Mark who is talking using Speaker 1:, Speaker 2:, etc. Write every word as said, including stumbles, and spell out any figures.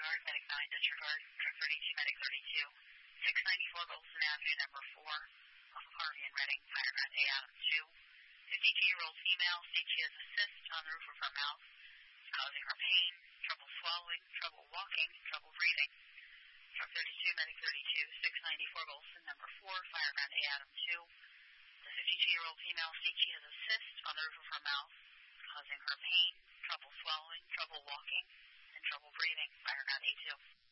Speaker 1: disregard, medic nine, disregard, truck thirty-two, medic thirty-two, six ninety-four Wilson Avenue, number four, off of Harvey and Redding, fire at A Adam two. fifty-two-year-old female, states she has a cyst on the roof of her mouth, causing her pain, trouble swallowing, trouble walking, trouble breathing. Truck thirty-two, medic thirty-two, six ninety-four Wilson, number four, fire at A Adam two. The fifty-two-year-old female states she has a cyst on the roof of her mouth, causing her pain, trouble swallowing, trouble walking, and trouble breathing. Fire at A two.